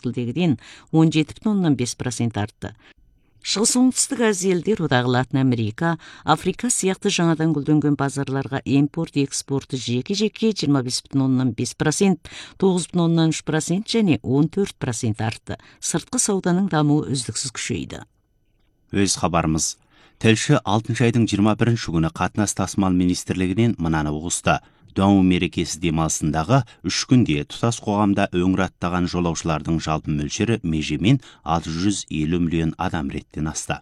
мезгілдегіден 17,5% артты. Шығыс оңтүстік Азия елдер одағы Латын Америка, Африка сияқты жаңадан гүлденген базарларға импорт-экспорты жеке-жеке 25,5%, 9,3% және 14% артты. Сыртқы сауданың дамуы үздіксіз күшейді. Өз хабарымыз. Тілші 6 айдың 21 күні қатынас тасымал министрлігінен мынаны ұғысты. Дуан мерекесі демалысындағы 3 күнде тұтас қоғамда өңір аттаған жолаушылардың жалпы мөлшері межемен 650 миллион адам реттен асты.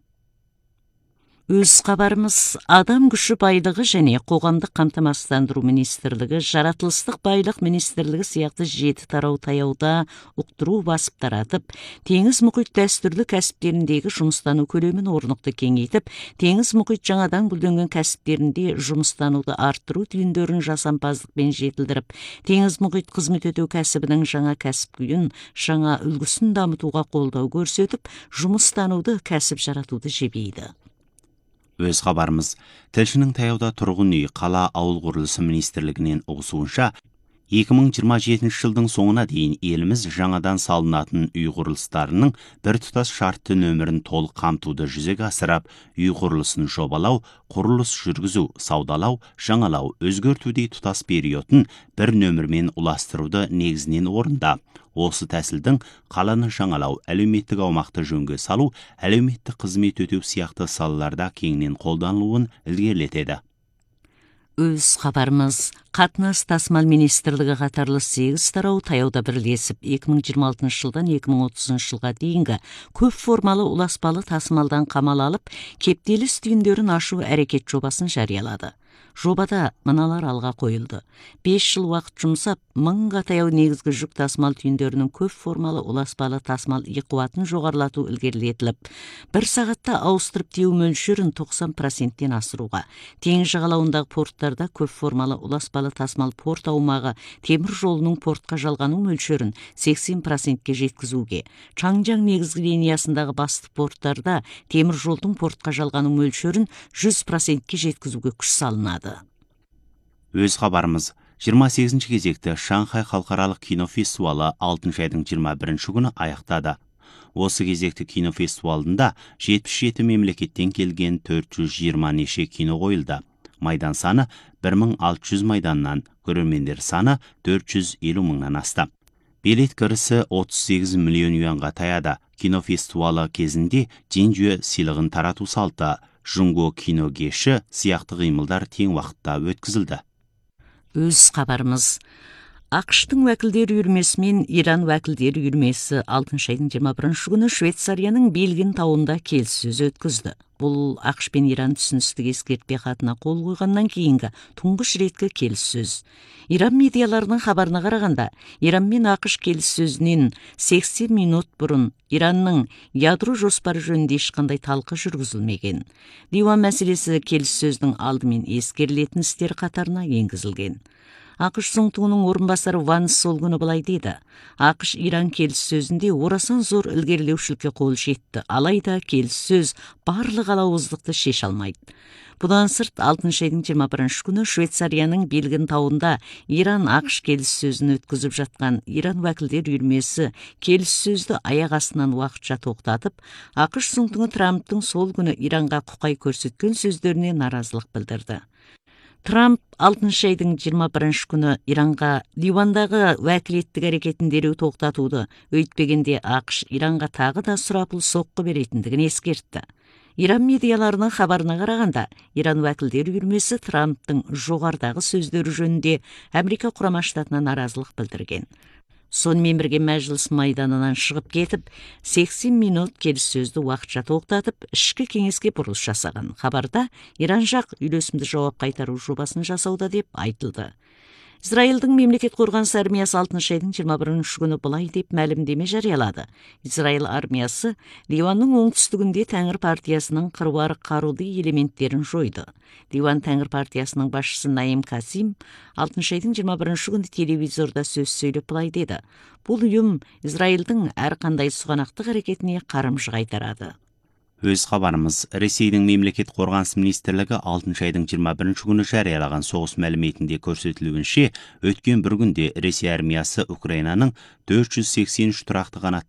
Өз хабарымыз. Адам күші байлығы және қоғамдық қамтамасыздандыру министрлігі, жаратылыстық байлық министрлігі сияқты 7 тарау таяуда ұқтыру басып таратып, теңіз мұхит дәстүрлі кәсіптеріндегі жұмыстану көлемін орнықты кеңейтіп, теңіз мұхит жаңадан гүлденген кәсіптерінде жұмыстануды арттыру түйіндерін жасампаздықпен жетілдіріп, теңіз мұхит қызмет ету кәсібінің жаңа кәсіп күйін, жаңа үлгісін дамытуға қолдау көрсетіп, жұмыстануды кәсіп жаратуды жебейді. Өз хабарымыз. Тілшінің таяуда тұрғын үй, қала, ауыл құрылысы министрлігінен ұғысуынша, 2027 жылдың соңына дейін еліміз жаңадан салынатын үй құрылыстарының біртұтас шартты нөмірін толық қамтуды жүзеге асырып, үй құрылысын жобалау, құрылыс жүргізу, саудалау, жаңалау, өзгертудей тұтас периодын бір нөмірмен ұластыруды негізінен орында. Осы тәсілдің қаланы жаңалау, әлеуметтік аумақты жөнге салу, әлеуметтік қызмет өтеу сияқты салаларда кеңінен қолданылуын ілгерілетеді. Өз хабарымыз. Қатынас тасымал министрлігі қатарлы 8 тарау таяуда бірлесіп, 2026 жылдан 2030 жылға дейінгі көп формалы ұласпалы тасымалдан қамал алып, кептеліс түйіндерін ашу әрекет жобасын жариялады. Жобада мыналар алға қойылды. 5 жыл уақыт жұмсап, 1000-ға таяу негізгі жүк тасымал түйіндерінің көп формалы ұласпалы тасымал қуатын жоғарылату ілгерілетіліп, 1 сағатта ауыстырып теу мөлшерін 90%-тен асыруға, теңіз жағалауындағы порттарда көп формалы ұласпалы тасымал порт аумағы темір жолының портқа жалғану мөлшерін 80%-ке жеткізуге, Чаңжаң негізгі линиясындағы басты порттарда темір жолдың портқа жалғану мөлшерін 100%-ке жеткізуге күш салынады. Өз хабарымыз. 28 кезекті Шанхай халықаралық кинофестивалы 6 айдың 21 күні аяқтады. Осы кезекті кинофестивалында 77 мемлекеттен келген 420 неше кино қойылды. Майдан саны 1600 майданнан, көрермендер саны 450 мыңнан асты. Билет кірісі 38 миллион юанға таяды. Кинофестивалы кезінде Жинжуе сыйлығын тарату салты, Жунго кино кеші сияқты қимылдар тең уақытта өткізілді. Өз хабарымыз. ақш-тың уәкілдер үйірмесі мен Иран уәкілдер үйірмесі 6 айдың 21 күні Швейцарияның Белгин тауында келіссөз өткізді. Бұл ақш пен Иран түсіністік ескертпе хатына қол қойғаннан кейінгі тұңғыш реткі келіссөз. Иран медиаларының хабарына қарағанда, Иран мен ақш келіссөзінен 80 минут бұрын Иранның ядро жоспары жөнінде ешқандай талқы жүргізілмеген. Диуан мәселесі келіссөздің алдымен ескерілетін істер қатарына енгізілген. ақш Зоңтуының орынбасары Ванс сол күні былай деді. ақш Иран келіссөзінде орасан зор ілгерілеушілікке қол жетті, алайда келіссөз барлық алауыздықты шеше алмайды. Бұдан сырт 6 айдың 21 күні Швейцарияның Белгин тауында Иран ақш келіссөзін өткізіп жатқан Иран уәкілдер үйірмесі келіссөзді аяқ астынан уақытша тоқтатып, ақш Зоңтуы Трамптың сол күні Иранға құқай көрсеткен сөздеріне наразылық білдірді. Трамп 6 айдың 21 күні Иранға Ливандағы уәкілеттік әрекетін дереу тоқтатуды, өйтпегенде ақш Иранға тағы да сұрапыл соққы беретіндігін ескертті. Иран медиаларының хабарына қарағанда, Иран уәкілдер үйірмесі Трамптың жоғарыдағы сөздері жөнінде Америка құрама штатына наразылық білдірген. Сонымен бірге мәжіліс майданынан шығып кетіп, 80 минут келіссөзді уақытша тоқтатып, ішкі кеңеске бұрылыс жасаған. Хабарда Иран жақ үйлесімді жауап қайтару жобасын жасауда деп айтылды. Израильдің мемлекет қорғаныс армиясы 6 айдың 21 күні былай деп мәлімдеме жариялады. Израиль армиясы Ливанның оңтүстігінде Тәңір партиясының қыруар қаруды элементтерін жойды. Ливан Тәңір партиясының басшысы Наим Касим 6 айдың 21 күні телевизорда сөз сөйлеп былай деді. Бұл ұйым Израильдің әрқандай сұғанақтық әрекетіне қарымжы қайтарады. Өз хабарымыз. Ресейдің мемлекет қорғаныс министрлігі 6 айдың 21 күні жариялаған соғыс мәліметінде көрсетілуінше, өткен бір күнде Ресей армиясы Украинаның 483 тұрақты қанатты